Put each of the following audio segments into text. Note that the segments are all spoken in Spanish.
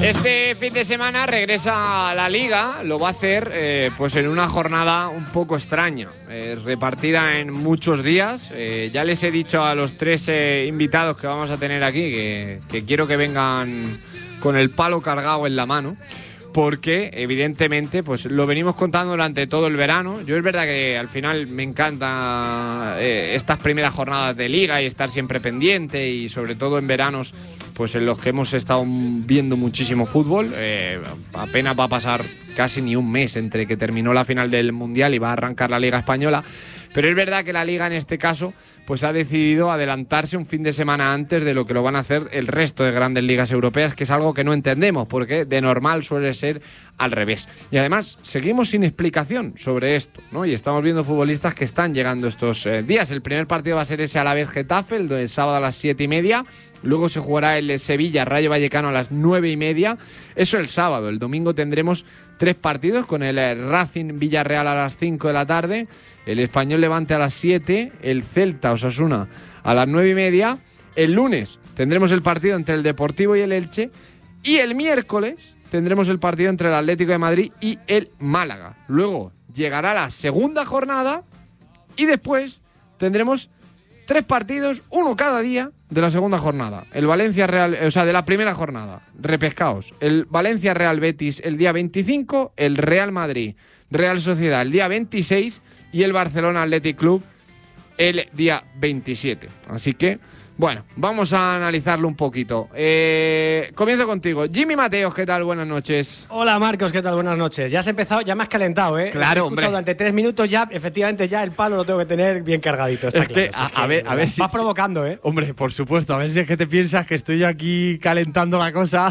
Este fin de semana regresa a la Liga, lo va a hacer pues en una jornada un poco extraña, repartida en muchos días. Ya les he dicho a los 3 invitados que vamos a tener aquí que quiero que vengan con el palo cargado en la mano, porque evidentemente pues lo venimos contando durante todo el verano. Yo es verdad que al final me encanta estas primeras jornadas de Liga y estar siempre pendiente, y sobre todo en veranos pues en los que hemos estado viendo muchísimo fútbol. Apenas va a pasar casi ni un mes entre que terminó la final del Mundial y va a arrancar la Liga Española, pero es verdad que la Liga en este caso pues ha decidido adelantarse un fin de semana antes de lo que lo van a hacer el resto de grandes ligas europeas, que es algo que no entendemos, porque de normal suele ser al revés. Y además seguimos sin explicación sobre esto, ¿no? Y estamos viendo futbolistas que están llegando estos días. El primer partido va a ser ese Alavés-Getafe, el sábado a las 7:30. Luego se jugará el Sevilla-Rayo Vallecano a las 9:30. Eso el sábado. El domingo tendremos 3 partidos, con el Racing-Villarreal a las 5 de la tarde, el Español-Levante a las 7, el Celta-Osasuna a las 9:30. El lunes tendremos el partido entre el Deportivo y el Elche, y el miércoles tendremos el partido entre el Atlético de Madrid y el Málaga. Luego llegará la segunda jornada y después tendremos 3 partidos, uno cada día de la segunda jornada. El Valencia Real, o sea, de la primera jornada, repescaos. El Valencia Real Betis el día 25, el Real Madrid Real Sociedad el día 26 y el Barcelona Athletic Club el día 27. Así que, bueno, vamos a analizarlo un poquito. Comienzo contigo. Jimmy Mateos, ¿qué tal? Buenas noches. Hola, Marcos, ¿qué tal? Buenas noches. Ya has empezado, ya me has calentado, ¿eh? Claro, hombre. Durante 3 minutos ya, efectivamente, ya el palo lo tengo que tener bien cargadito. Está es que, claro. a ver si... Vas provocando, ¿eh? Hombre, por supuesto. A ver si es que te piensas que estoy aquí calentando la cosa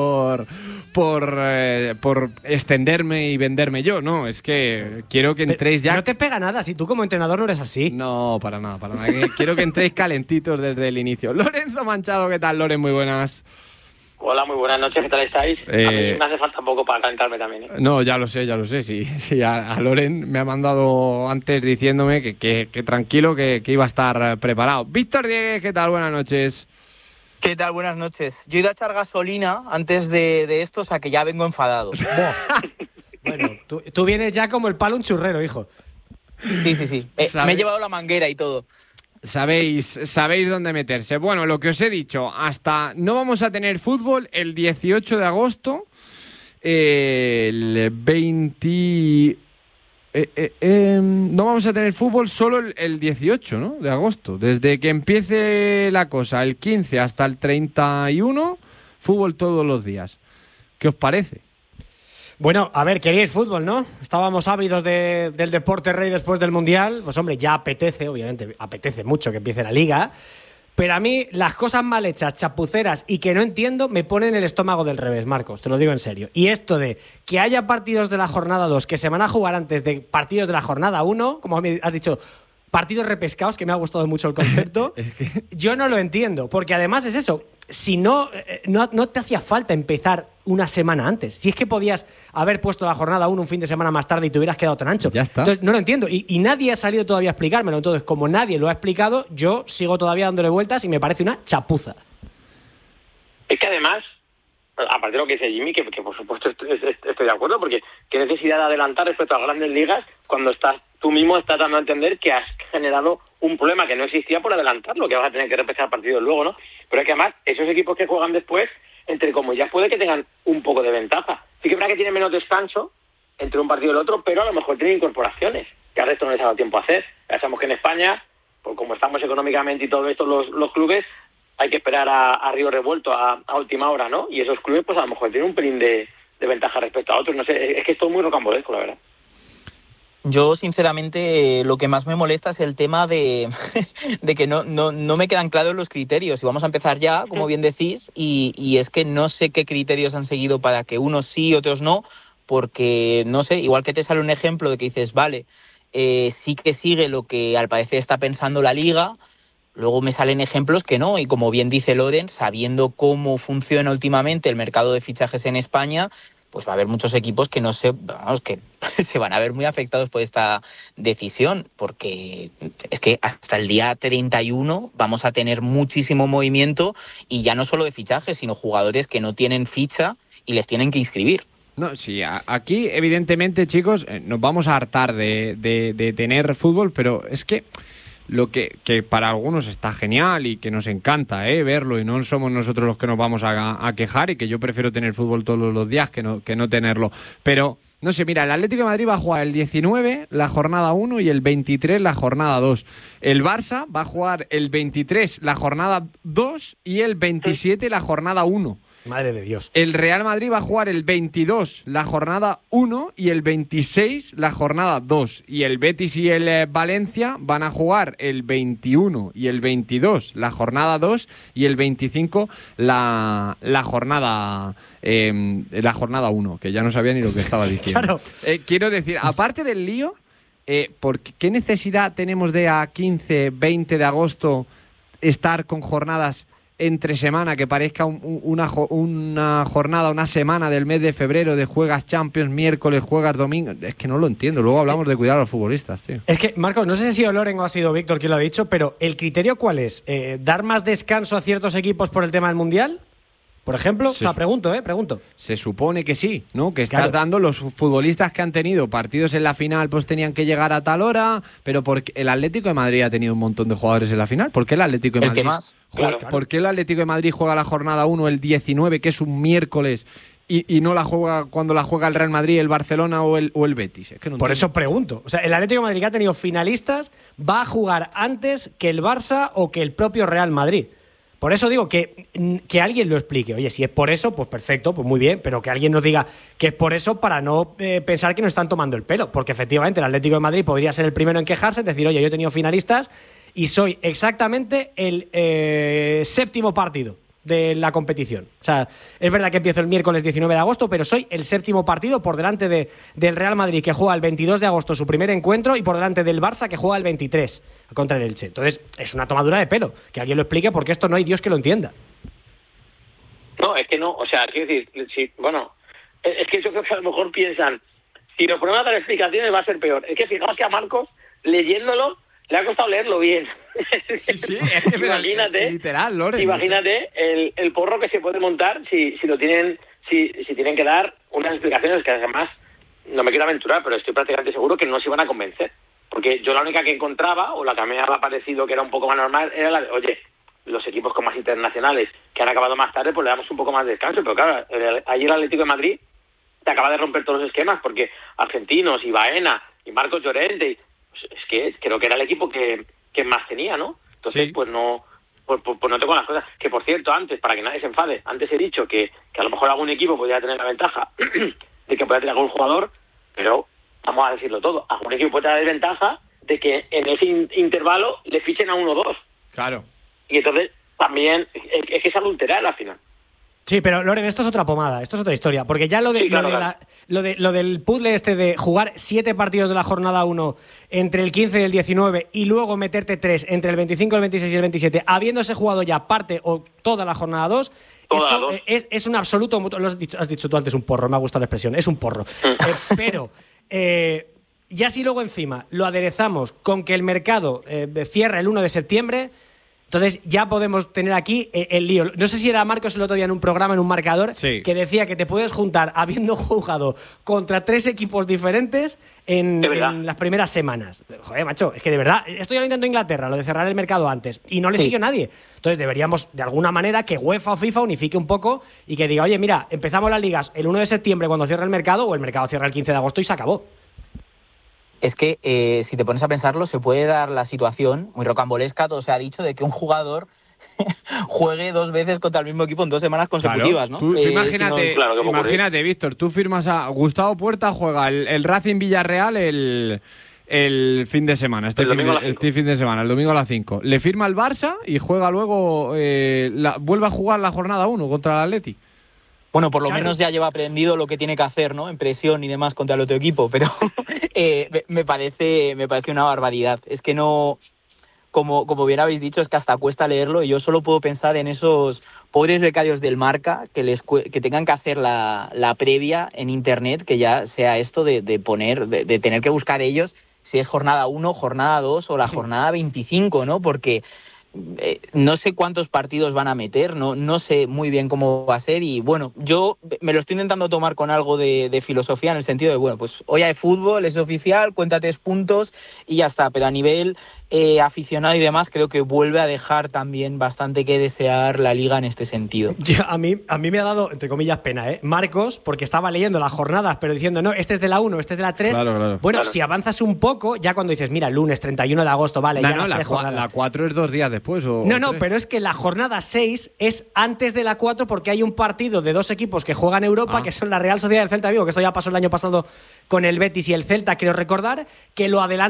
por extenderme y venderme yo. No, es que quiero que entréis ya... No te pega nada, si tú como entrenador no eres así. No, para nada. Quiero que entréis calentitos desde el inicio. Lorenzo Manchado, ¿qué tal, Loren? Muy buenas. Hola, muy buenas noches, ¿qué tal estáis? A mí me hace falta un poco para calentarme también, ¿eh? No, ya lo sé, sí. A Loren me ha mandado antes diciéndome que tranquilo, que iba a estar preparado. Víctor Dieguez, ¿qué tal? Buenas noches. ¿Qué tal? Buenas noches. Yo he ido a echar gasolina antes de esto, o sea que ya vengo enfadado. Bueno, tú vienes ya como el palo un churrero, hijo. Sí. Me he llevado la manguera y todo. Sabéis dónde meterse. Bueno, lo que os he dicho, hasta no vamos a tener fútbol el 18 de agosto, el 20... no vamos a tener fútbol solo el 18, ¿no? De agosto. Desde que empiece la cosa, el 15 hasta el 31, fútbol todos los días. ¿Qué os parece? Bueno, a ver, queríais fútbol, ¿no? Estábamos ávidos del deporte rey después del Mundial. Pues hombre, ya apetece, obviamente, apetece mucho que empiece la Liga. Pero a mí las cosas mal hechas, chapuceras y que no entiendo me ponen el estómago del revés, Marcos, te lo digo en serio. Y esto de que haya partidos de la jornada 2 que se van a jugar antes de partidos de la jornada 1, como has dicho, partidos repescados, que me ha gustado mucho el concepto, yo no lo entiendo, porque además es eso, si no te hacía falta empezar una semana antes. Si es que podías haber puesto la jornada 1 un fin de semana más tarde y te hubieras quedado tan ancho. Ya está. Entonces, no lo entiendo. Y nadie ha salido todavía a explicármelo. Entonces, como nadie lo ha explicado, yo sigo todavía dándole vueltas y me parece una chapuza. Es que además, aparte de lo que dice Jimmy, que por supuesto estoy de acuerdo, porque qué necesidad de adelantar respecto a grandes ligas cuando tú mismo estás dando a entender que has generado un problema que no existía por adelantarlo, que vas a tener que repescar partidos luego, ¿no? Pero es que además, esos equipos que juegan después, entre comillas, puede que tengan un poco de ventaja. Sí que es verdad que tienen menos descanso entre un partido y el otro, pero a lo mejor tienen incorporaciones, que al resto no les ha dado tiempo a hacer. Ya sabemos que en España, pues como estamos económicamente y todo esto, los clubes, hay que esperar a río revuelto, a última hora, ¿no? Y esos clubes, pues a lo mejor tienen un pelín de ventaja respecto a otros. No sé, es que esto es muy rocambolesco, la verdad. Yo, sinceramente, lo que más me molesta es el tema de que no me quedan claros los criterios. Y vamos a empezar ya, como bien decís, y es que no sé qué criterios han seguido para que unos sí y otros no, porque, no sé, igual que te sale un ejemplo de que dices, vale, sí que sigue lo que al parecer está pensando la Liga, luego me salen ejemplos que no, y como bien dice Loren, sabiendo cómo funciona últimamente el mercado de fichajes en España, pues va a haber muchos equipos que que se van a ver muy afectados por esta decisión, porque es que hasta el día 31 vamos a tener muchísimo movimiento, y ya no solo de fichajes, sino jugadores que no tienen ficha y les tienen que inscribir. No, sí, aquí evidentemente, chicos, nos vamos a hartar de tener fútbol, pero es que lo que para algunos está genial y que nos encanta verlo, y no somos nosotros los que nos vamos a quejar, y que yo prefiero tener fútbol todos los días que no tenerlo. Pero, no sé, mira, el Atlético de Madrid va a jugar el 19, la jornada 1, y el 23, la jornada 2. El Barça va a jugar el 23, la jornada 2, y el 27, la jornada 1. Madre de Dios. El Real Madrid va a jugar el 22, la jornada 1, y el 26, la jornada 2. Y el Betis y el Valencia van a jugar el 21 y el 22, la jornada 2, y el 25, la jornada 1, que ya no sabía ni lo que estaba diciendo. Claro. Quiero decir, aparte del lío, ¿qué necesidad tenemos de a 15, 20 de agosto estar con jornadas entre semana, que parezca una jornada, una semana del mes de febrero, de juegas Champions miércoles, juegas domingo? Es que no lo entiendo. Luego hablamos de cuidar a los futbolistas, tío. Es que, Marcos, no sé si ha sido Loren o ha sido Víctor quien lo ha dicho, pero ¿el criterio cuál es? ¿Dar más descanso a ciertos equipos por el tema del Mundial? Por ejemplo, pregunto. Se supone que sí, ¿no? Que estás dando los futbolistas que han tenido partidos en la final, pues tenían que llegar a tal hora, pero porque el Atlético de Madrid ha tenido un montón de jugadores en la final. ¿Por qué el Atlético de Madrid? ¿El que más? Claro. ¿Por qué el Atlético de Madrid juega la jornada 1 el 19, que es un miércoles, y no la juega cuando la juega el Real Madrid, el Barcelona o el Betis? Es que no Por entiendo. eso pregunto. O sea, el Atlético de Madrid, que ha tenido finalistas, va a jugar antes que el Barça o que el propio Real Madrid. Por eso digo que alguien lo explique. Oye, si es por eso, pues perfecto, pues muy bien, pero que alguien nos diga que es por eso, para no pensar que nos están tomando el pelo. Porque efectivamente el Atlético de Madrid podría ser el primero en quejarse, es decir, oye, yo he tenido finalistas y soy exactamente el séptimo partido de la competición. O sea, es verdad que empiezo el miércoles 19 de agosto, pero soy el séptimo partido por delante del Real Madrid, que juega el 22 de agosto su primer encuentro, y por delante del Barça, que juega el 23 contra el Elche. Entonces, es una tomadura de pelo. Que alguien lo explique, porque esto no hay Dios que lo entienda. No, es que no, o sea, quiero decir, sí, bueno, es que yo creo que a lo mejor piensan, si nos ponemos a dar explicaciones va a ser peor. Es que fijaos que a Marcos, leyéndolo, le ha costado leerlo bien. Sí, es que imagínate, literal, Loren. Imagínate el porro que se puede montar si tienen que dar unas explicaciones que además no me quiero aventurar, pero estoy prácticamente seguro que no se iban a convencer. Porque yo la única que encontraba, o la que me había parecido que era un poco más normal, era la de, oye, los equipos con más internacionales que han acabado más tarde, pues le damos un poco más de descanso. Pero claro, ayer el Atlético de Madrid te acaba de romper todos los esquemas, porque argentinos y Baena y Marcos Llorente, pues es que creo que era el equipo que más tenía, ¿no? Entonces, sí. pues no tengo las cosas. Que por cierto, antes, para que nadie se enfade, antes he dicho que a lo mejor algún equipo podría tener la ventaja de que podría tener algún jugador, pero vamos a decirlo todo, algún equipo puede tener la desventaja de que en ese intervalo le fichen a 1 o 2. Claro. Y entonces también es que es adulterar al final. Sí, pero Loren, esto es otra pomada, esto es otra historia, porque ya lo del puzzle este de jugar 7 partidos de la jornada 1 entre el 15 y el 19 y luego meterte 3 entre el 25, el 26 y el 27, habiéndose jugado ya parte o toda la jornada 2, es un absoluto, has dicho tú antes un porro, me ha gustado la expresión, es un porro. Pero ya si luego encima lo aderezamos con que el mercado cierra el 1 de septiembre, entonces ya podemos tener aquí el lío. No sé si era Marcos el otro día en un programa, en un marcador, sí, que decía que te puedes juntar habiendo jugado contra 3 equipos diferentes en las primeras semanas. Joder, macho, es que de verdad, esto ya lo intentó Inglaterra, lo de cerrar el mercado antes, y no le siguió nadie. Entonces deberíamos, de alguna manera, que UEFA o FIFA unifique un poco y que diga, oye, mira, empezamos las ligas el 1 de septiembre cuando cierra el mercado, o el mercado cierra el 15 de agosto y se acabó. Es que si te pones a pensarlo, se puede dar la situación muy rocambolesca, todo se ha dicho, de que un jugador juegue 2 veces contra el mismo equipo en 2 semanas consecutivas, claro. ¿no? Tú imagínate, imagínate, Víctor, tú firmas a Gustavo Puerta, juega el Racing Villarreal el fin de semana, este fin de semana, el domingo a las 5. Le firma el Barça y juega luego, vuelve a jugar la jornada 1 contra el Atleti. Bueno, por lo menos ya lleva aprendido lo que tiene que hacer, ¿no? En presión y demás contra el otro equipo, pero me parece una barbaridad. Es que no, como bien habéis dicho, es que hasta cuesta leerlo, y yo solo puedo pensar en esos pobres becarios del Marca que tengan que hacer la previa en internet, que ya sea esto de tener que buscar ellos si es jornada 1, jornada 2 o la jornada 25, ¿no? Porque no sé cuántos partidos van a meter, no sé muy bien cómo va a ser y bueno, yo me lo estoy intentando tomar con algo de filosofía en el sentido de, bueno, pues hoy hay fútbol, es oficial, cuenta 3 puntos y ya está, pero a nivel aficionado y demás creo que vuelve a dejar también bastante que desear la Liga en este sentido. A mí me ha dado, entre comillas, pena, Marcos, porque estaba leyendo las jornadas, pero diciendo, no, este es de la 1, este es de la 3. Claro. Bueno, si avanzas un poco, ya cuando dices, mira, lunes 31 de agosto, vale, ya las 3 jornadas. La 4 es 2 días después. No, pero es que la jornada 6 es antes de la 4 porque hay un partido de 2 equipos que juegan Europa, que son la Real Sociedad y el Celta Vigo, que esto ya pasó el año pasado con el Betis y el Celta, creo recordar, que lo adelantan